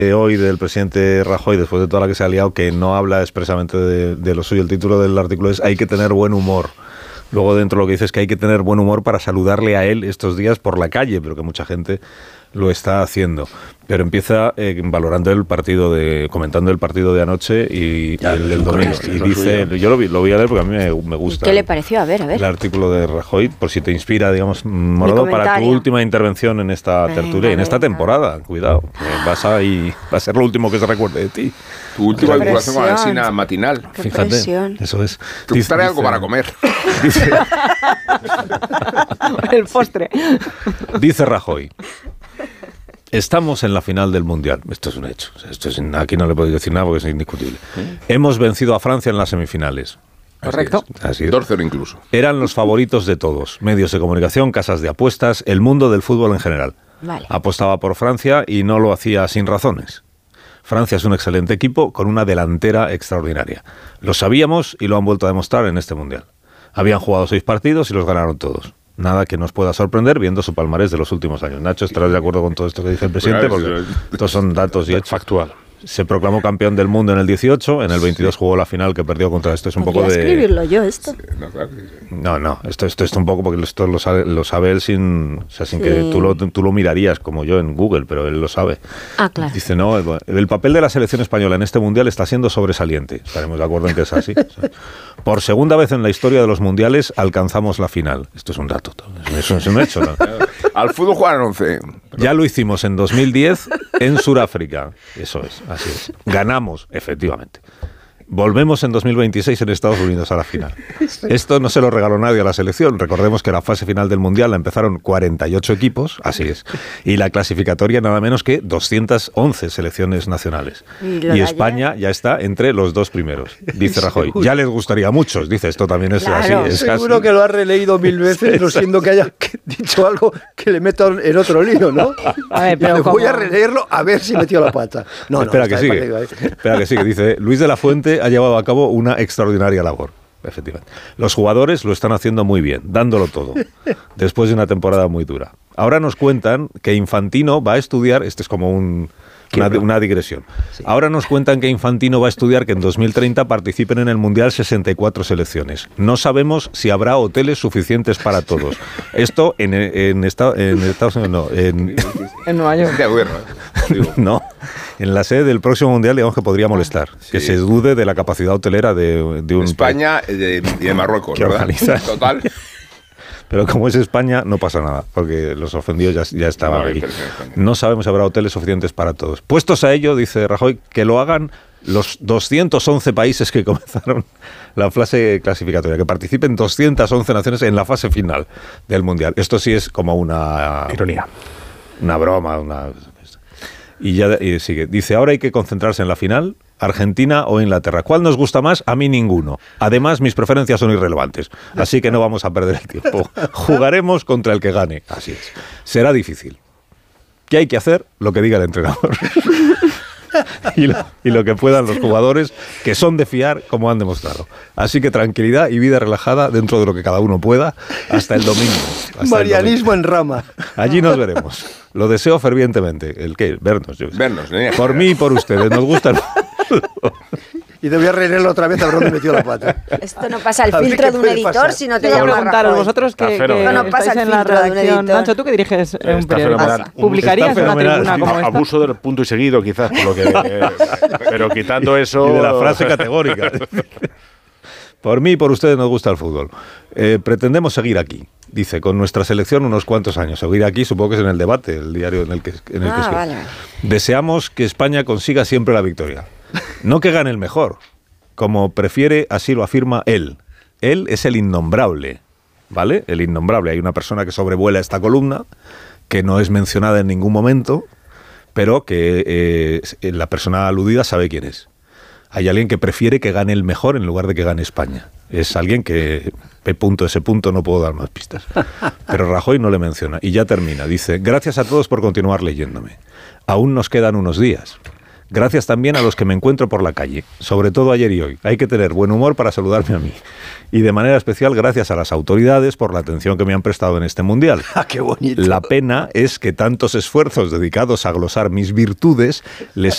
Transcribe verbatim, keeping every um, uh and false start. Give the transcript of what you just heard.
eh, hoy del presidente Rajoy, después de toda la que se ha liado, que no habla expresamente de, de lo suyo. El título del artículo es "Hay que tener buen humor". Luego dentro lo que dice es que hay que tener buen humor para saludarle a él estos días por la calle, pero que mucha gente lo está haciendo. Pero empieza eh, valorando el partido, de comentando el partido de anoche y ya, el del domingo. Y dice, yo lo, vi, lo voy a leer porque a mí me, me gusta. ¿Qué le pareció? A ver, a ver. El artículo de Rajoy, por si te inspira, digamos, Morado, para tu última intervención en esta venga, tertulia, en esta venga. temporada. Cuidado, vas a, y va a ser lo último que se recuerde de ti. Tu última vinculación con la Alsina matinal. Qué Fíjate, presión. Eso es. Te gustará algo para comer. Dice, el postre. Dice Rajoy: estamos en la final del Mundial. Esto es un hecho. Esto es, aquí no le podéis decir nada porque es indiscutible. ¿Eh? Hemos vencido a Francia en las semifinales. Correcto. Así es, así es. dos cero incluso. Eran los favoritos de todos. Medios de comunicación, casas de apuestas, el mundo del fútbol en general. Vale. Apostaba por Francia y no lo hacía sin razones. Francia es un excelente equipo con una delantera extraordinaria. Lo sabíamos y lo han vuelto a demostrar en este Mundial. Habían jugado seis partidos y los ganaron todos. Nada que nos pueda sorprender viendo su palmarés de los últimos años. Nacho, ¿estarás de acuerdo con todo esto que dice el presidente? Porque estos son datos y hechos. Factual. Se proclamó campeón del mundo en el dieciocho, en el veintidós jugó la final que perdió contra esto. Es un poco de... escribirlo yo esto? Sí, no, claro que sí. No, no, esto, esto es un poco porque esto lo sabe, lo sabe él sin, o sea, sin sí. que tú lo, tú lo mirarías como yo en Google, pero él lo sabe. Ah, claro. Dice, no, el, el papel de la selección española en este mundial está siendo sobresaliente. Estaremos de acuerdo en que es así. O sea, por segunda vez en la historia de los mundiales alcanzamos la final. Esto es un dato, eso es un hecho, ¿no? Al fútbol juegan once. Ya lo hicimos en dos mil diez en Sudáfrica. Eso es, así es. Ganamos, efectivamente. Volvemos en dos mil veintiséis en Estados Unidos a la final. Esto no se lo regaló nadie a la selección. Recordemos que la fase final del Mundial la empezaron cuarenta y ocho equipos, así es, y la clasificatoria nada menos que doscientas once selecciones nacionales. Y, y España ya está entre los dos primeros, dice Rajoy. Seguro. Ya les gustaría a muchos, dice, esto también es Claro. así. Es Seguro así. que lo ha releído mil veces, no siendo que haya dicho algo que le meto en otro lío, ¿no? A ver, pero voy ¿cómo? a releerlo a ver si metió la pata. No, Espera no, que está sigue. perdido, ¿eh? Espera que sigue. Dice, Luis de la Fuente ha llevado a cabo una extraordinaria labor. Efectivamente. Los jugadores lo están haciendo muy bien, dándolo todo, después de una temporada muy dura. Ahora nos cuentan que Infantino va a estudiar, este es como un, una, una digresión, sí. Ahora nos cuentan que Infantino va a estudiar que en dos mil treinta participen en el Mundial sesenta y cuatro selecciones. No sabemos si habrá hoteles suficientes para todos. Esto en, en, esta, en Estados Unidos, no, en, en Nueva York. De gobierno, ¿eh? No, en la sede del próximo Mundial digamos que podría molestar, sí. Que se dude de la capacidad hotelera de, de un España y de, de Marruecos, que ¿verdad? Organiza. Total. Pero como es España, no pasa nada, porque los ofendidos ya, ya estaban no, aquí. No sabemos si habrá hoteles suficientes para todos. Puestos a ello, dice Rajoy, que lo hagan los doscientos once países que comenzaron la fase clasificatoria, que participen doscientas once naciones en la fase final del Mundial. Esto sí es como una... ironía. Una broma, una... Y ya y sigue. Dice, ahora hay que concentrarse en la final, Argentina o Inglaterra. ¿Cuál nos gusta más? A mí ninguno. Además, mis preferencias son irrelevantes. Así que no vamos a perder el tiempo. Jugaremos contra el que gane. Así es. Será difícil. ¿Qué hay que hacer? Lo que diga el entrenador. y, lo, y lo que puedan los jugadores, que son de fiar, como han demostrado. Así que tranquilidad y vida relajada dentro de lo que cada uno pueda hasta el domingo. Hasta Marianismo el domingo. En rama. Allí nos veremos. Lo deseo fervientemente. ¿El qué? Vernos. Yo Vernos. ¿eh? Por mí y por ustedes. Nos gusta el... Y te voy a releerlo otra vez a ver dónde metió la pata. Esto no pasa el filtro de un editor pasar. si no te Voy a llama preguntaros Rajoy. vosotros que, que no, no pasa estáis el en la filtro de un redacción. editor. Nacho, tú que diriges un Está periódico, fenomenal. ¿publicarías Está una fenomenal. tribuna como esta? Abuso del punto y seguido, quizás, por lo que, eh, pero quitando eso... Y de la frase categórica. Por mí y por ustedes nos gusta el fútbol. Eh, pretendemos seguir aquí, dice, con nuestra selección unos cuantos años. Seguir aquí, supongo que es en el debate, el diario en el que, en el ah, que escribe. vale. Deseamos que España consiga siempre la victoria. No que gane el mejor, como prefiere, así lo afirma él. Él es el innombrable, ¿vale? El innombrable. Hay una persona que sobrevuela esta columna, que no es mencionada en ningún momento, pero que eh, la persona aludida sabe quién es. Hay alguien que prefiere que gane el mejor en lugar de que gane España. Es alguien que, P punto, ese punto, no puedo dar más pistas. Pero Rajoy no le menciona. Y ya termina. Dice, gracias a todos por continuar leyéndome. Aún nos quedan unos días. Gracias también a los que me encuentro por la calle, sobre todo ayer y hoy. Hay que tener buen humor para saludarme a mí. Y de manera especial gracias a las autoridades por la atención que me han prestado en este mundial. ¡Ah, qué bonito! La pena es que tantos esfuerzos dedicados a glosar mis virtudes les